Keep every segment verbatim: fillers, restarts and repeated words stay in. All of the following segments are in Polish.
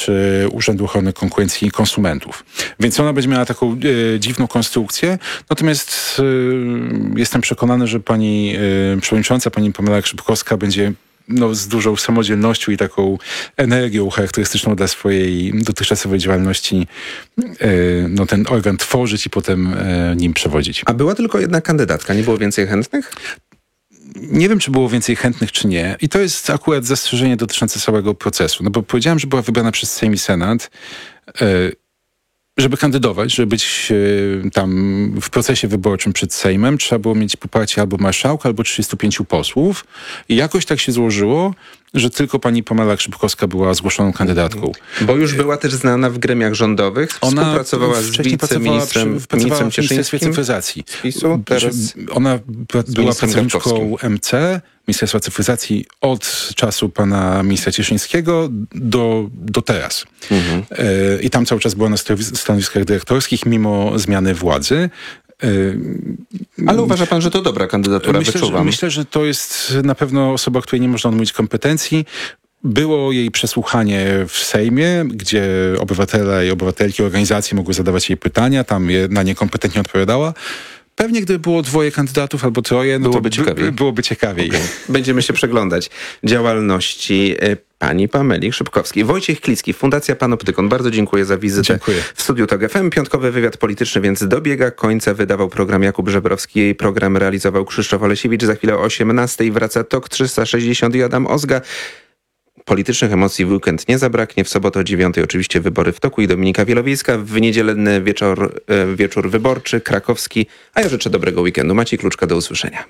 y, Urzędu Ochrony Konkurencji i Konsumentów. Więc ona będzie miała taką y, dziwną konstrukcję. Natomiast y, jestem przekonany, że pani y, przewodnicząca, pani Pamela Grzybkowska będzie no, z dużą samodzielnością i taką energią charakterystyczną dla swojej dotychczasowej działalności y, no, ten organ tworzyć i potem y, nim przewodzić. A była tylko jedna kandydatka, nie było więcej chętnych? Nie wiem, czy było więcej chętnych, czy nie. I to jest akurat zastrzeżenie dotyczące całego procesu. No bo powiedziałem, że była wybrana przez Sejm i Senat, y, żeby kandydować, żeby być y, tam w procesie wyborczym przed Sejmem, trzeba było mieć poparcie albo marszałka, albo trzydziestu pięciu posłów. I jakoś tak się złożyło, że tylko pani Pamela Grzybkowska była zgłoszoną kandydatką. Bo już była też znana w gremiach rządowych, ona współpracowała z wiceministrem ministrem Cieszyńskim. Cyfryzacji. PiSu, teraz ona była pracowniczką M C, Ministerstwa Cyfryzacji od czasu pana ministra Cieszyńskiego do, do teraz. Mhm. E, I tam cały czas była na stanowiskach dyrektorskich, mimo zmiany władzy. Ale uważa pan, że to dobra kandydatura? Myślę, Wyczuwam. Że, myślę, że to jest na pewno osoba, której nie można odmówić kompetencji. Było jej przesłuchanie w Sejmie, gdzie obywatele i obywatelki, organizacje mogły zadawać jej pytania, tam je na nie kompetentnie odpowiadała. Pewnie gdyby było dwoje kandydatów albo troje, no byłoby to ciekawiej. By, byłoby ciekawiej. Okay. Będziemy się przeglądać działalności pani Pameli Grzybkowskiej. Wojciech Klicki, Fundacja Panoptykon. Bardzo dziękuję za wizytę dziękuję. w studiu TOG F M. Piątkowy wywiad polityczny więc dobiega końca. Wydawał program Jakub Żebrowski. Jej program realizował Krzysztof Olesiewicz. Za chwilę o osiemnastej wraca TOK trzysta sześćdziesiąt i Adam Ozga. Politycznych emocji w weekend nie zabraknie. W sobotę o dziewiątej oczywiście wybory w toku i Dominika Wielowiejska. W niedzielny wieczór, wieczór wyborczy, krakowski. A ja życzę dobrego weekendu. Maciej Kluczka, do usłyszenia.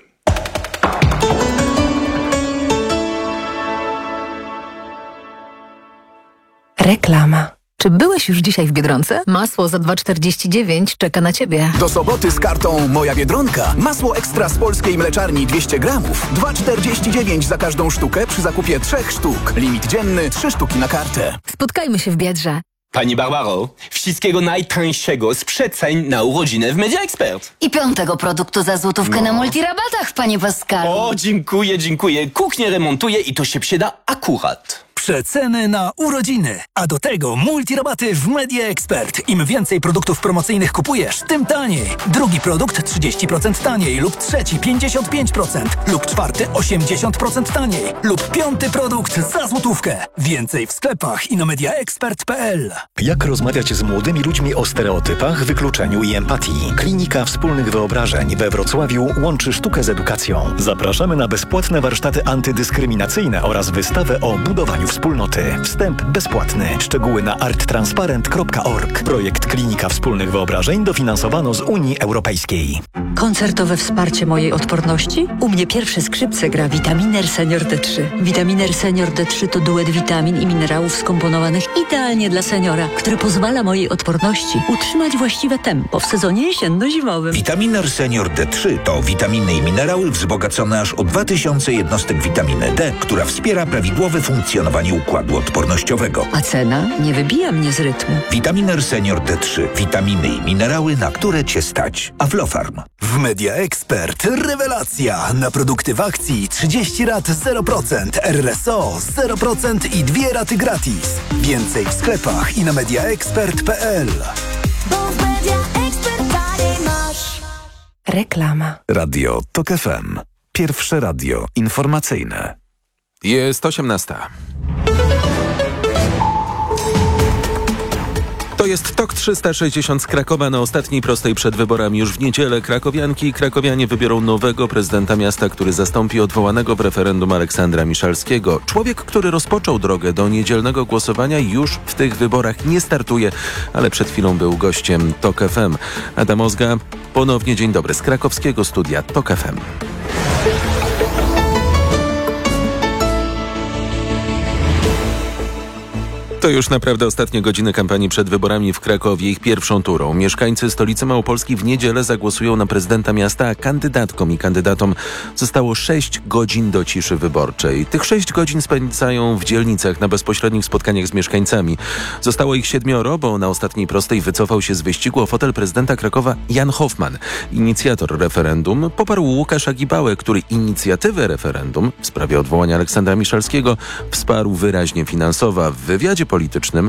Reklama. Czy byłeś już dzisiaj w Biedronce? Masło za dwa czterdzieści dziewięć czeka na Ciebie. Do soboty z kartą Moja Biedronka. Masło ekstra z polskiej mleczarni dwieście gramów. dwa czterdzieści dziewięć za każdą sztukę przy zakupie trzech sztuk. Limit dzienny trzy sztuki na kartę. Spotkajmy się w Biedrze. Pani Barbaro, wszystkiego najtańszego z przeceń na urodziny w Media Expert. I piątego produktu za złotówkę no. na multirabatach, panie Pascalu. O, dziękuję, dziękuję. Kuchnię remontuję i to się przyda akurat. Przeceny na urodziny, a do tego multirabaty w Media Expert. Im więcej produktów promocyjnych kupujesz, tym taniej. Drugi produkt trzydzieści procent taniej lub trzeci pięćdziesiąt pięć procent lub czwarty osiemdziesiąt procent taniej lub piąty produkt za złotówkę. Więcej w sklepach i na mediaexpert kropka p l. Jak rozmawiać z młodymi ludźmi o stereotypach, wykluczeniu i empatii? Klinika Wspólnych Wyobrażeń we Wrocławiu łączy sztukę z edukacją. Zapraszamy na bezpłatne warsztaty antydyskryminacyjne oraz wystawę o budowaniu wspólnoty. Wstęp bezpłatny. Szczegóły na arttransparent kropka org. Projekt Klinika Wspólnych Wyobrażeń dofinansowano z Unii Europejskiej. Koncertowe wsparcie mojej odporności? U mnie pierwsze skrzypce gra Vitaminer Senior D trzy. Vitaminer Senior D trzy to duet witamin i minerałów skomponowanych idealnie dla seniora, który pozwala mojej odporności utrzymać właściwe tempo w sezonie jesienno-zimowym. Vitaminer Senior D trzy to witaminy i minerały wzbogacone aż o dwa tysiące jednostek witaminy D, która wspiera prawidłowe funkcjonowanie układu odpornościowego. A cena nie wybija mnie z rytmu. Vitaminer Senior D trzy. Witaminy i minerały, na które Cię stać. Aflofarm. W Media Expert rewelacja. Na produkty w akcji trzydzieści rat zero procent, R R S O zero procent i dwie raty gratis. Więcej w sklepach i na mediaexpert kropka p l. Bo w Media Expert taniej masz. Reklama. Radio TOK F M. Pierwsze radio informacyjne. Jest osiemnasta. To jest TOK trzysta sześćdziesiąt z Krakowa. Na ostatniej prostej przed wyborami już w niedzielę krakowianki i krakowianie wybiorą nowego prezydenta miasta, który zastąpi odwołanego w referendum Aleksandra Miszalskiego. Człowiek, który rozpoczął drogę do niedzielnego głosowania, już w tych wyborach nie startuje, ale przed chwilą był gościem TOK F M. Adam Ozga, ponownie dzień dobry z krakowskiego studia TOK F M. To już naprawdę ostatnie godziny kampanii przed wyborami w Krakowie, ich pierwszą turą. Mieszkańcy stolicy Małopolski w niedzielę zagłosują na prezydenta miasta, a kandydatkom i kandydatom zostało sześć godzin do ciszy wyborczej. Tych sześć godzin spędzają w dzielnicach na bezpośrednich spotkaniach z mieszkańcami. Zostało ich siedmioro, bo na ostatniej prostej wycofał się z wyścigu o fotel prezydenta Krakowa Jan Hoffman. Inicjator referendum poparł Łukasza Gibałę, który inicjatywę referendum w sprawie odwołania Aleksandra Miszalskiego wsparł wyraźnie finansowo. W wywiadzie politycznym